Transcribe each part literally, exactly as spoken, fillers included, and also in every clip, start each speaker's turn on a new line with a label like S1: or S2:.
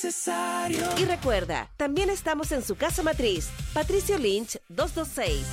S1: necesario.
S2: Y recuerda, también estamos en su casa matriz, Patricio Lynch doscientos veintiséis.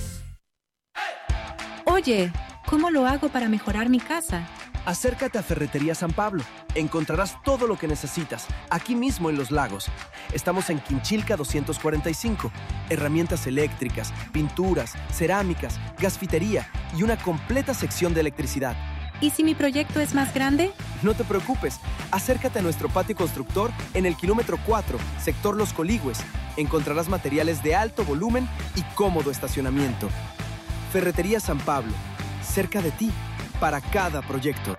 S3: Oye, ¿cómo lo hago para mejorar mi casa?
S4: Acércate a Ferretería San Pablo. Encontrarás todo lo que necesitas, aquí mismo en Los Lagos. Estamos en Quinchilca doscientos cuarenta y cinco. Herramientas eléctricas, pinturas, cerámicas, gasfitería y una completa sección de electricidad.
S3: ¿Y si mi proyecto es más grande?
S4: No te preocupes. Acércate a nuestro patio constructor en el kilómetro cuatro, sector Los Coligües. Encontrarás materiales de alto volumen y cómodo estacionamiento. Ferretería San Pablo, cerca de ti, para cada proyecto.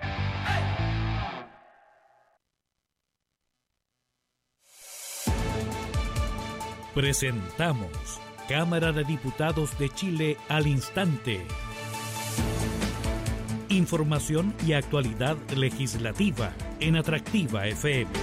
S5: Presentamos Cámara de Diputados de Chile al instante. Información y actualidad legislativa en Atractiva F M.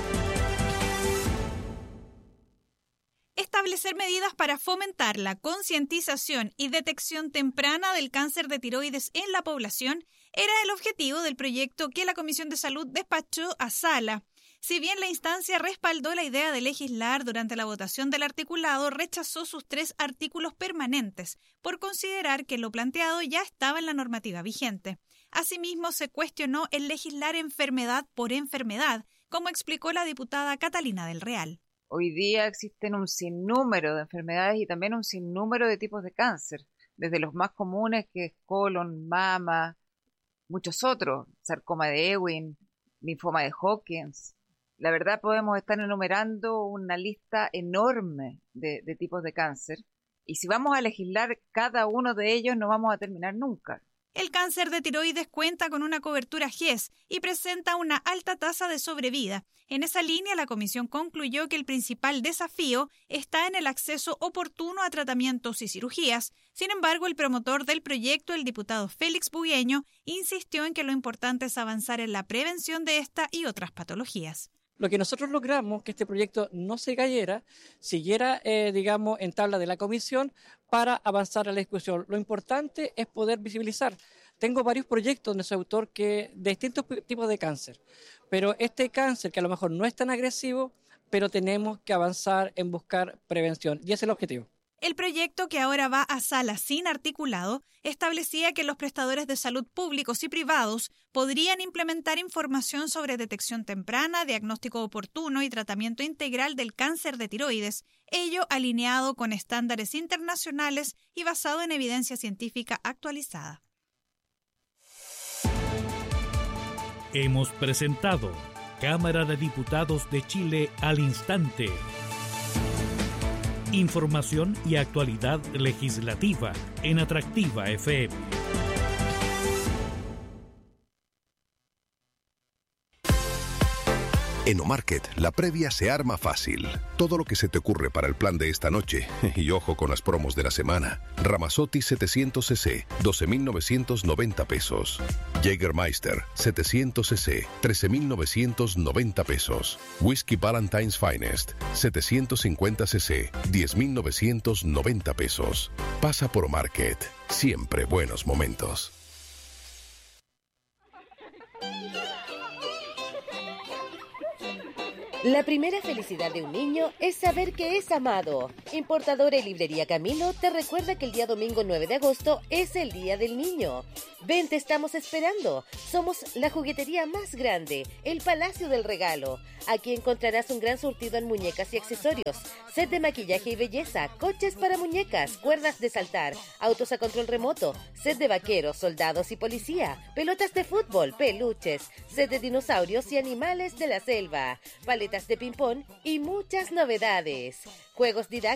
S6: Establecer medidas para fomentar la concientización y detección temprana del cáncer de tiroides en la población era el objetivo del proyecto que la Comisión de Salud despachó a Sala. Si bien la instancia respaldó la idea de legislar, durante la votación del articulado rechazó sus tres artículos permanentes por considerar que lo planteado ya estaba en la normativa vigente. Asimismo, se cuestionó el legislar enfermedad por enfermedad, como explicó la diputada Catalina del Real.
S7: Hoy día existen un sinnúmero de enfermedades y también un sinnúmero de tipos de cáncer, desde los más comunes que es colon, mama, muchos otros, sarcoma de Ewing, linfoma de Hodgkin. La verdad podemos estar enumerando una lista enorme de, de tipos de cáncer y si vamos a legislar cada uno de ellos no vamos a terminar nunca.
S6: El cáncer de tiroides cuenta con una cobertura G E S y presenta una alta tasa de sobrevida. En esa línea, la comisión concluyó que el principal desafío está en el acceso oportuno a tratamientos y cirugías. Sin embargo, el promotor del proyecto, el diputado Félix Bugueño, insistió en que lo importante es avanzar en la prevención de esta y otras patologías.
S8: Lo que nosotros logramos, que este proyecto no se cayera, siguiera, eh, digamos, en tabla de la comisión para avanzar a la discusión. Lo importante es poder visibilizar. Tengo varios proyectos donde soy autor que, de distintos tipos de cáncer, pero este cáncer que a lo mejor no es tan agresivo, pero tenemos que avanzar en buscar prevención y ese es el objetivo.
S6: El proyecto, que ahora va a sala sin articulado, establecía que los prestadores de salud públicos y privados podrían implementar información sobre detección temprana, diagnóstico oportuno y tratamiento integral del cáncer de tiroides, ello alineado con estándares internacionales y basado en evidencia científica actualizada.
S5: Hemos presentado Cámara de Diputados de Chile al instante. Información y actualidad legislativa en Atractiva F M.
S9: En Omarket, la previa se arma fácil. Todo lo que se te ocurre para el plan de esta noche. Y ojo con las promos de la semana. Ramazotti setecientos cc, doce mil novecientos noventa pesos. Jägermeister setecientos cc, trece mil novecientos noventa pesos. Whisky Valentine's Finest setecientos cincuenta cc, diez mil novecientos noventa pesos. Pasa por Omarket. Siempre buenos momentos.
S2: La primera felicidad de un niño es saber que es amado. Importadora y Librería Camilo te recuerda que el día domingo nueve de agosto es el Día del Niño. Ven, te estamos esperando. Somos la juguetería más grande, el Palacio del Regalo. Aquí encontrarás un gran surtido en muñecas y accesorios, set de maquillaje y belleza, coches para muñecas, cuerdas de saltar, autos a control remoto, set de vaqueros, soldados y policía, pelotas de fútbol, peluches, set de dinosaurios y animales de la selva, paletas de ping-pong y muchas novedades. Juegos didácticos